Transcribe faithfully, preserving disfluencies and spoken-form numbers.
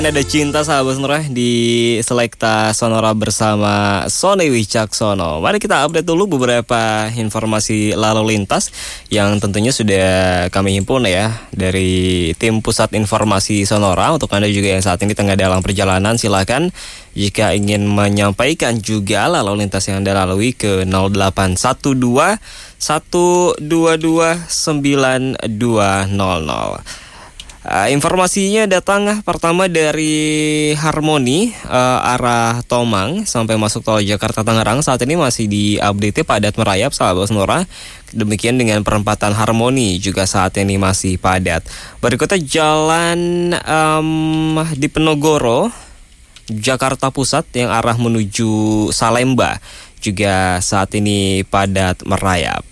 Ada cinta sahabat Sonora di Selekta Sonora bersama Sony Wicaksono. Mari kita update dulu beberapa informasi lalu lintas yang tentunya sudah kami himpun ya dari tim Pusat Informasi Sonora. Untuk Anda juga yang saat ini tengah dalam perjalanan, silakan jika ingin menyampaikan juga lalu lintas yang Anda lalui ke nol delapan satu dua satu dua dua sembilan dua nol nol. Uh, informasinya datang pertama dari Harmoni uh, arah Tomang sampai masuk tol Jakarta Tangerang. Saat ini masih di update padat merayap sahabat Sonora. Demikian dengan perempatan Harmoni juga saat ini masih padat. Berikutnya jalan um, di Penogoro Jakarta Pusat yang arah menuju Salemba juga saat ini padat merayap.